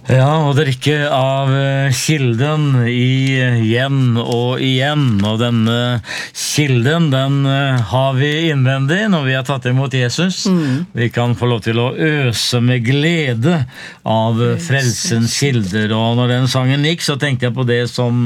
Ja, og drikke av kilden igjen og igjen, og denne kilden, den har vi innvendig når vi har tatt imot Jesus. Vi kan få lov til å øse med glede av frelsens kilder, og når den sangen gikk, så tenkte jeg på det som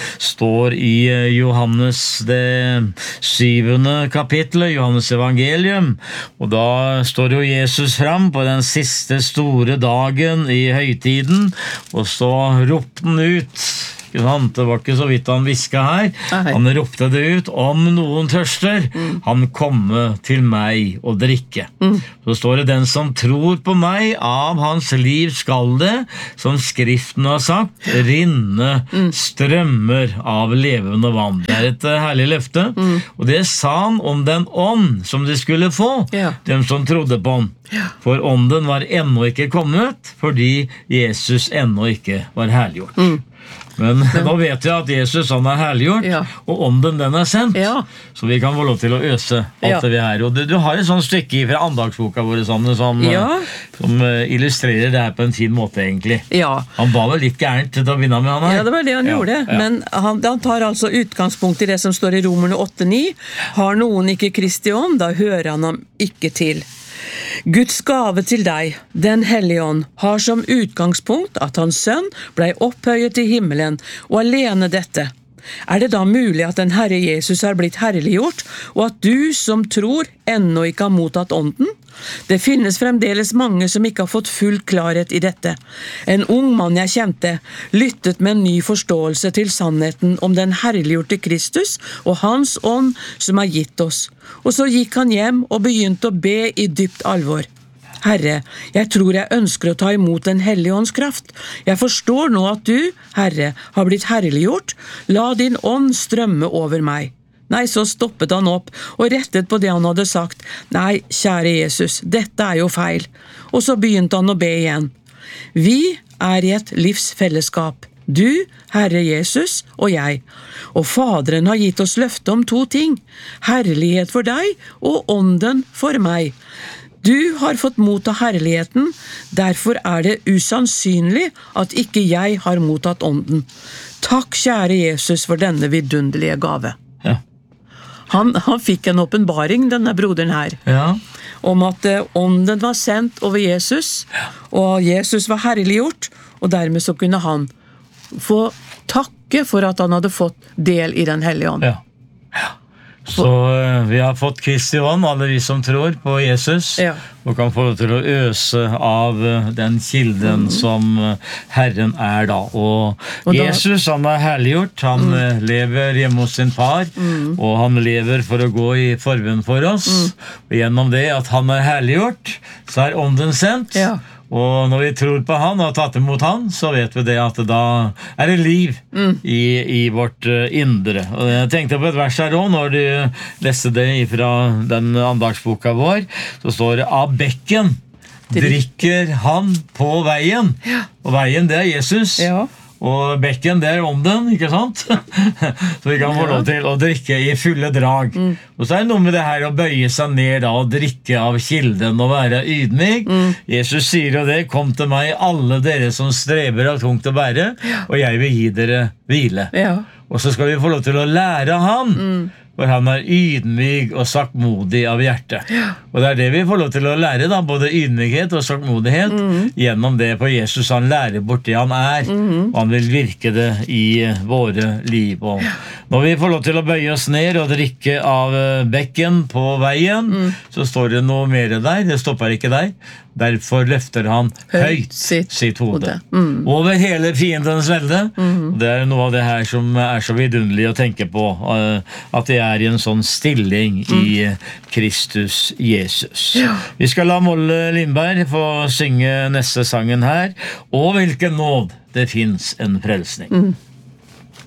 står i Johannes det 7. kapitlet, Johannes evangelium, og da står jo Jesus fram på den siste store dagen i høytiden, og så ropte han ut. Det var ikke så vidt han visket her. Han ropte det ut: om noen tørster, han komme til meg og drikke. Så står det: den som tror på meg, av hans liv skal det, som Skriften har sagt, rinne strømmer av levende vann. Det er et herlig løfte, og det sa han om den ånd som de skulle få, dem som trodde på han. For ånden var ennå ikke kommet, fordi Jesus ennå ikke var herliggjort. Men nå vet jeg at Jesus han er herliggjort, og ånden den er sendt, så vi kan få lov til å øse alt det vi er. Og du har et sånt stykke fra andagsboka våre som illustrerer det her på en fin måte egentlig. Han var vel litt gærent til å begynne med han her. Ja, det var det han gjorde, men han tar altså utgangspunkt i det som står i Romerne 8:9. Har noen ikke Kristi ånd, da hører han ham ikke til. Guds gave til deg, den hellige ånd, har som utgangspunkt at hans sønn ble opphøyet til himmelen, og alene dette. Er det da mulig at den Herre Jesus har blitt herliggjort, og at du som tror ennå ikke har mottatt ånden? Det finnes fremdeles mange som ikke har fått full klarhet i dette. En ung mann jeg kjente lyttet med en ny forståelse til sannheten om den herliggjorte Kristus og hans ånd som er gitt oss. Og så gikk han hjem og begynte å be i dypt alvor. Herre, jeg tror jeg ønsker å ta imot den hellige ånds kraft. Jeg forstår nå at du, Herre, har blitt herliggjort. La din ånd strømme over meg. Nei, så stoppet han opp og rettet på det han hadde sagt. Nei, kjære Jesus, dette er jo feil. Og så begynte han å be igjen. Vi er i et livsfellesskap. Du, Herre Jesus, og jeg. Og Faderen har gitt oss løfte om 2 ting. Herlighet for deg og ånden for meg. Du har fått motta herligheten, derfor er det usannsynlig at ikke jeg har mottatt ånden. Takk, kjære Jesus, for denne vidunderlige gave. Han fikk en åpenbaring, denne broderen her, om at ånden var sendt over Jesus, og Jesus var herliggjort, og dermed så kunne han få takke for at han hadde fått del i den hellige ånd. Så vi har fått Kristi ånd, alle vi som tror på Jesus, og kan få til å øse av den kilden som Herren er da. Og Jesus, han er herliggjort, han lever hjemme hos sin far, og han lever for å gå i forbønn for oss, og gjennom det at han er herliggjort, så er ånden sendt, og når vi tror på han og har tatt imot han, så vet vi det at da er det liv i vårt indre. Og jeg tenkte på et vers her også, når du leste det fra den andagsboka vår, så står det: av bekken drikker han på veien. Og veien, det er Jesus. Og bekken, det er ånden, ikke sant? Så vi kan få lov til å drikke i fulle drag. Og så er det noe med det her å bøye seg ned da, og drikke av kilden og være ydmyk. Jesus sier jo det: kom til meg, alle dere som streber av tungt å bære, og jeg vil gi dere hvile. Og så skal vi få lov til å lære han, for han er ydmyk og saktmodig av hjerte. Og det er det vi får lov til å lære da, både ydmykhet og saktmodighet, gjennom det på Jesus. Han lærer bort det han er, og han vil virke det i våre liv. Og når vi får lov til å bøye oss ned og drikke av bekken på veien, så står det noe mer der, det stopper ikke der. Derfor løfter han høyt sitt hode over hele fiendens velde. Og det er noe av det her som er så vidunderlig å tenke på, at det er i en sånn stilling i Kristus Jesus. Vi skal la Molle Lindberg få synge neste sangen her. Og hvilken nåd, det finnes en frelsning.